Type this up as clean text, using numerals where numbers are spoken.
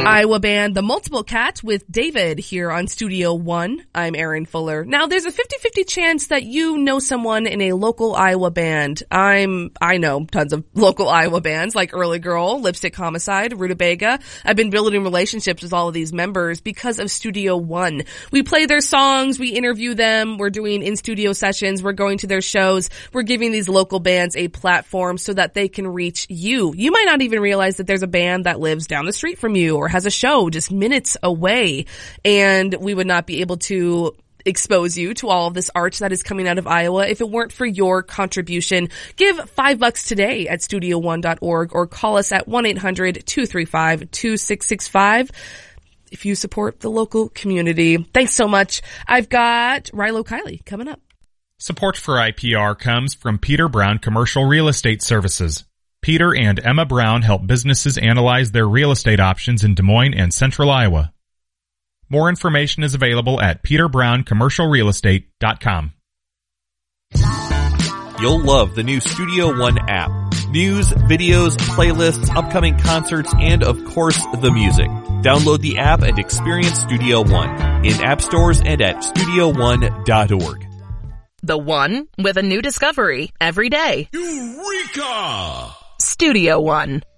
Iowa band The Multiple Cat with David here on Studio One. I'm Erin Fuller. Now, there's a 50-50 chance that you know someone in a local Iowa band. I know tons of local Iowa bands like Early Girl, Lipstick Homicide, Rutabaga. I've been building relationships with all of these members because of Studio One. We play their songs, we interview them, we're doing in-studio sessions, we're going to their shows, we're giving these local bands a platform so that they can reach you. You might not even realize that there's a band that lives down the street from you or has a show just minutes away, and we would not be able to expose you to all of this art that is coming out of Iowa if it weren't for your contribution. Give $5 today at studio1.org or call us at 1-800-235-2665 if you support the local community. Thanks so much. I've got Rilo Kiley coming up. Support for IPR comes from Peter Brown Commercial Real Estate Services. Peter and Emma Brown help businesses analyze their real estate options in Des Moines and Central Iowa. More information is available at peterbrown.commercialrealestate.com. You'll love the new Studio One app. News, videos, playlists, upcoming concerts, and of course, the music. Download the app and experience Studio One in app stores and at studio1.org. The One with a new discovery every day. Eureka! Studio One.